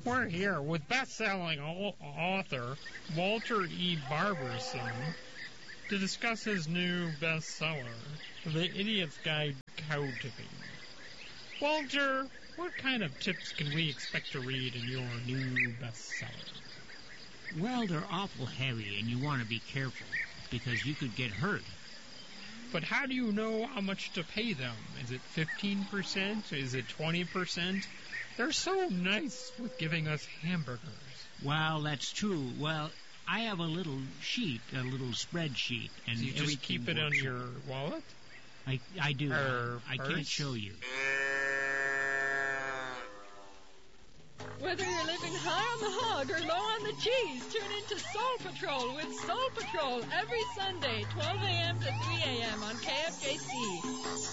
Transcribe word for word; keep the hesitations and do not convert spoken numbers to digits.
We're here with best-selling author Walter E. Barberson to discuss his new bestseller, The Idiot's Guide to Cow Tipping. Walter, what kind of tips can we expect to read in your new bestseller? Well, they're awful heavy, and you want to be careful, because you could get hurt. But how do you know how much to pay them? Is it fifteen percent? Is it twenty percent? They're so nice with giving us hamburgers. Well, that's true. Well, I have a little sheet, a little spreadsheet, and do you just keep it on your wallet? I, I do. Or I purse? can't show you. Whether you're living high on the hog or low on the cheese, tune into Soul Patrol with Soul Patrol every Sunday, twelve a.m. to three a.m. on K F J C.